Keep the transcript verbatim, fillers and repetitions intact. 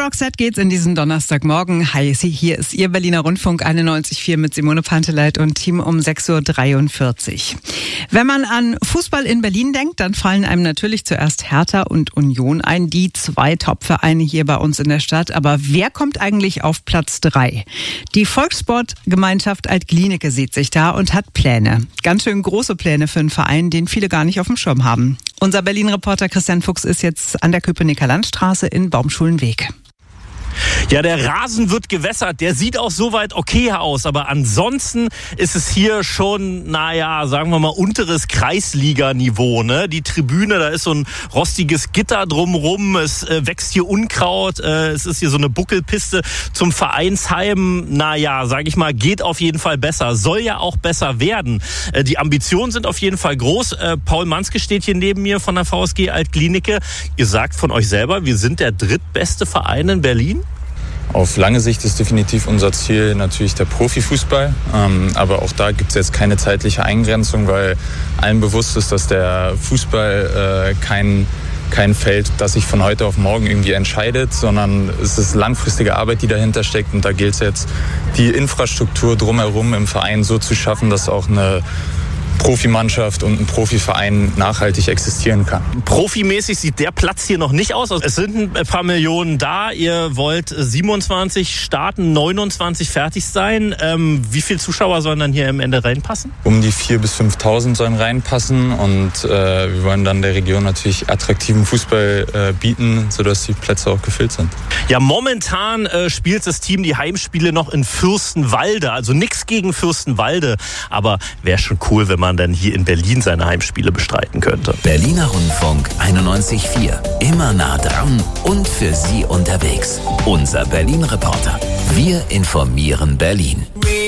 Roxette geht's in diesen Donnerstagmorgen. Hi, hier ist Ihr Berliner Rundfunk einundneunzig Komma vier mit Simone Panteleit und Team um sechs Uhr dreiundvierzig. Wenn man an Fußball in Berlin denkt, dann fallen einem natürlich zuerst Hertha und Union ein, die zwei Top-Vereine hier bei uns in der Stadt. Aber wer kommt eigentlich auf Platz drei? Die Volkssportgemeinschaft Alt-Glienicke sieht sich da und hat Pläne. Ganz schön große Pläne für einen Verein, den viele gar nicht auf dem Schirm haben. Unser Berlin-Reporter Christian Fuchs ist jetzt an der Köpenicker Landstraße in Baumschulenweg. Ja, der Rasen wird gewässert, der sieht auch soweit okay aus, aber ansonsten ist es hier schon, naja, sagen wir mal, unteres Kreisliga-Niveau, ne? Die Tribüne, da ist so ein rostiges Gitter drumrum, es äh, wächst hier Unkraut, äh, es ist hier so eine Buckelpiste zum Vereinsheim, naja, sag ich mal, geht auf jeden Fall besser, soll ja auch besser werden. Äh, die Ambitionen sind auf jeden Fall groß. Äh, Paul Manske steht hier neben mir von der V S G Alt-Glienicke. Ihr sagt von euch selber, wir sind der drittbeste Verein in Berlin? Auf lange Sicht ist definitiv unser Ziel natürlich der Profifußball. Ähm, aber auch da gibt es jetzt keine zeitliche Eingrenzung, weil allen bewusst ist, dass der Fußball äh, kein, kein Feld, das sich von heute auf morgen irgendwie entscheidet, sondern es ist langfristige Arbeit, die dahinter steckt. Und da gilt es jetzt, die Infrastruktur drumherum im Verein so zu schaffen, dass auch eine Profimannschaft und ein Profiverein nachhaltig existieren kann. Profimäßig sieht der Platz hier noch nicht aus. Es sind ein paar Millionen da. Ihr wollt siebenundzwanzig starten, neunundzwanzig fertig sein. Ähm, wie viele Zuschauer sollen dann hier am Ende reinpassen? Um die viertausend bis fünftausend sollen reinpassen und äh, wir wollen dann der Region natürlich attraktiven Fußball äh, bieten, sodass die Plätze auch gefüllt sind. Ja, momentan äh, spielt das Team die Heimspiele noch in Fürstenwalde. Also nichts gegen Fürstenwalde, aber wäre schon cool, wenn man dann hier in Berlin seine Heimspiele bestreiten könnte. Berliner Rundfunk einundneunzig Komma vier. Immer nah dran und für Sie unterwegs. Unser Berlin-Reporter. Wir informieren Berlin.